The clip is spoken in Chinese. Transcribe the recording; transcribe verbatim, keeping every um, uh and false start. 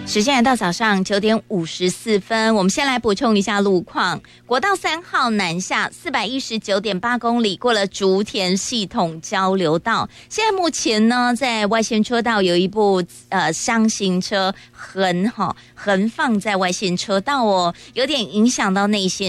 时间来到早上九点五十四分，我们先来补充一下路况。国道三号南下四百一十九点八公里，过了竹田系统交流道。现在目前呢，在外线车道有一部呃箱型车横哈横放在外线车道哦，有点影响到内线